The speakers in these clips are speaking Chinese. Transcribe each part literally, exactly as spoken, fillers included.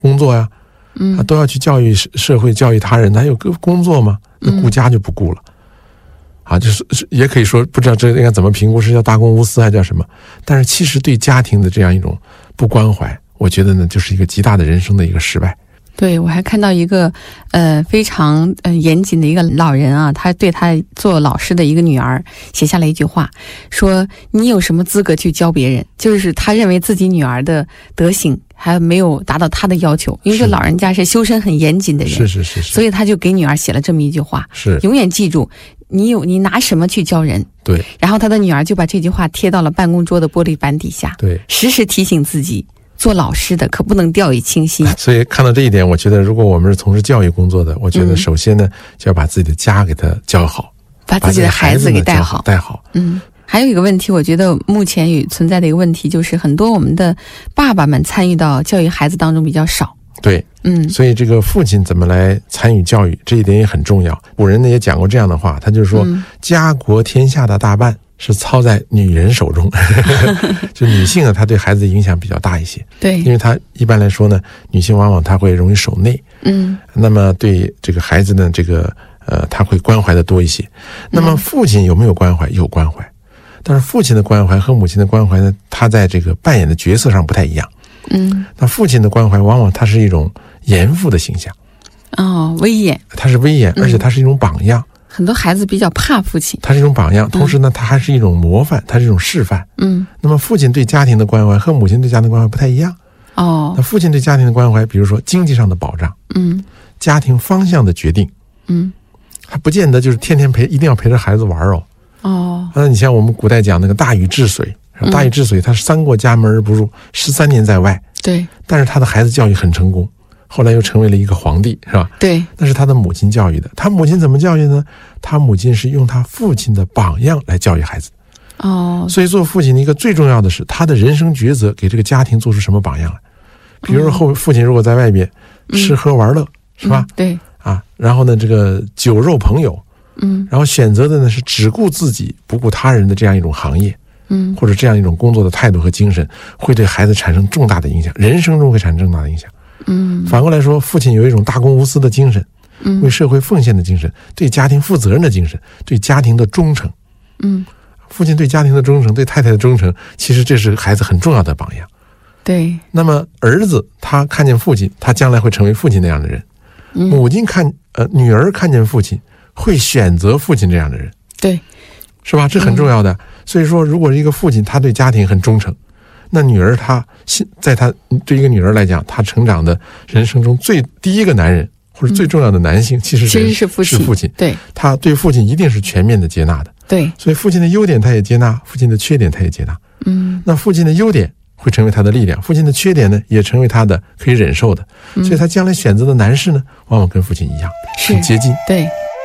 工作呀，嗯，他都要去教育社会、教育他人，他有个工作吗？那顾家就不顾了。嗯啊，就是也可以说不知道这应该怎么评估，是叫大公无私还叫什么？但是其实对家庭的这样一种不关怀，我觉得呢，就是一个极大的人生的一个失败。 对，我还看到一个呃非常呃严谨的一个老人啊，他对他做老师的一个女儿写下了一句话，说你有什么资格去教别人？就是他认为自己女儿的德行还没有达到他的要求，因为这老人家是修身很严谨的人， 是是是是， 所以他就给女儿写了这么一句话， 是永远记住。你有你拿什么去教人？ 对。 然后他的女儿就把这句话贴到了办公桌的玻璃板底下， 对， 时时提醒自己，做老师的可不能掉以轻心。 所以看到这一点，我觉得如果我们是从事教育工作的，我觉得首先呢，嗯、就要把自己的家给他教好， 把自己的孩子给带好， 带好。 嗯。还有一个问题，我觉得目前有存在的一个问题，就是很多我们的爸爸们参与到教育孩子当中比较少。 对， 嗯， 所以这个父亲怎么来参与教育，这一点也很重要。古人呢也讲过这样的话，他就是说，嗯、家国天下的大半是操在女人手中，就女性啊，她对孩子的影响比较大一些。 对， 因为她一般来说呢，女性往往她会容易守内， 嗯， 那么对这个孩子呢，这个呃，她会关怀的多一些。那么父亲有没有关怀？有关怀，但是父亲的关怀和母亲的关怀呢，他在这个扮演的角色上不太一样。 嗯， 那父亲的关怀往往他是一种严父的形象， 哦，威严， 他是威严，而且他是一种榜样。 嗯、很多孩子比较怕父亲， 他是一种榜样，同时呢，他还是一种模范，他是一种示范。 嗯， 那么父亲对家庭的关怀和母亲对家庭的关怀不太一样。 哦， 那父亲对家庭的关怀，比如说经济上的保障， 嗯， 家庭方向的决定， 嗯， 他不见得就是天天陪，一定要陪着孩子玩哦。 哦， 那你像我们古代讲那个大禹治水。大禹治水，他是三过家门而不入，十三年在外。 对， 但是他的孩子教育很成功，后来又成为了一个皇帝，是吧？ 对， 那是他的母亲教育的。他母亲怎么教育呢？他母亲是用他父亲的榜样来教育孩子。 哦， 所以做父亲的一个最重要的是他的人生抉择，给这个家庭做出什么榜样来。比如说后父亲如果在外边吃喝玩乐， 嗯、 是吧？ 嗯、对啊，然后呢，这个酒肉朋友， 嗯， 然后选择的呢是只顾自己不顾他人的这样一种行业。 嗯， 或者这样一种工作的态度和精神，会对孩子产生重大的影响，人生中会产生重大的影响。 嗯， 反过来说，父亲有一种大公无私的精神， 嗯， 为社会奉献的精神，对家庭负责任的精神，对家庭的忠诚。 嗯， 父亲对家庭的忠诚，对太太的忠诚，其实这是孩子很重要的榜样。 对。 那么儿子他看见父亲，他将来会成为父亲那样的人。 嗯、 母亲看呃女儿看见父亲，会选择父亲这样的人。 对。 是吧？这很重要的。嗯、所以说，如果一个父亲他对家庭很忠诚，那女儿她在他对一个女儿来讲，她成长的人生中最第一个男人或者最重要的男性，嗯、其实其实是父亲。 是父亲。 对， 他对父亲一定是全面的接纳的。 对， 所以父亲的优点他也接纳，父亲的缺点他也接纳。 嗯， 那父亲的优点会成为他的力量，父亲的缺点呢也成为他的可以忍受的。 嗯、 所以他将来选择的男士呢，往往跟父亲一样，很接近。 对。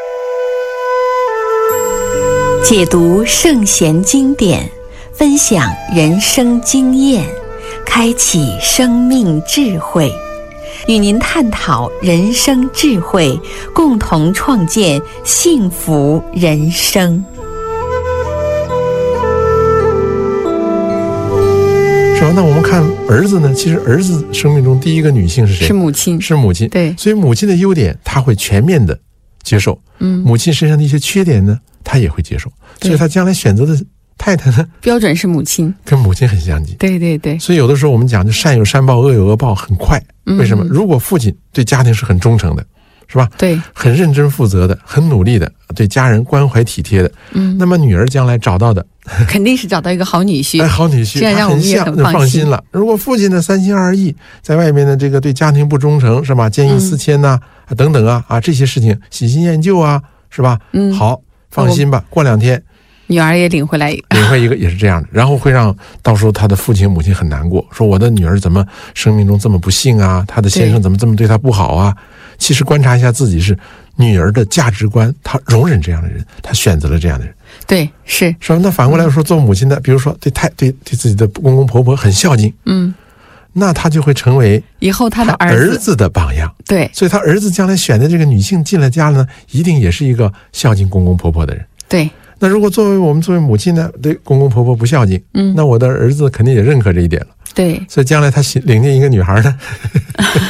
解读圣贤经典，分享人生经验，开启生命智慧，与您探讨人生智慧，共同创建幸福人生。 是吧？那我们看儿子呢？其实儿子生命中第一个女性是谁？ 是母亲。 是母亲。 对。 所以母亲的优点，他会全面的接受。 嗯。 母亲身上的一些缺点呢，他也会接受。所以他将来选择的太太呢， 标准是母亲， 跟母亲很相近。 对对对。 所以有的时候我们讲，就善有善报，恶有恶报，很快。为什么？ 嗯、 如果父亲对家庭是很忠诚的，是吧？ 对。 很认真负责的，很努力的，对家人关怀体贴的。 嗯。 那么女儿将来找到的。 肯定是找到一个好女婿， 哎，好女婿， 这样让我们也很放心, 放心了。如果父亲呢三心二意，在外面的这个对家庭不忠诚，是吧？见异思迁呐、啊，嗯、等等啊啊这些事情喜新厌旧啊，是吧？ 嗯， 好，放心吧。过两天， 女儿也领回来， 领回一个也是这样的，然后会让到时候他的父亲母亲很难过，说我的女儿怎么生命中这么不幸啊？她的先生怎么这么对她不好啊？其实观察一下自己是女儿的价值观，她容忍这样的人，她选择了这样的人。 对，是是吧？那反过来说，做母亲的，比如说对太对对自己的公公婆婆很孝敬， 嗯， 那他就会成为以后他的儿子的榜样。 对， 所以他儿子将来选的这个女性进了家了呢，一定也是一个孝敬公公婆婆的人。 对。 那如果作为我们作为母亲呢，对公公婆婆不孝敬， 嗯， 那我的儿子肯定也认可这一点了。 对， 所以将来他领进一个女孩呢。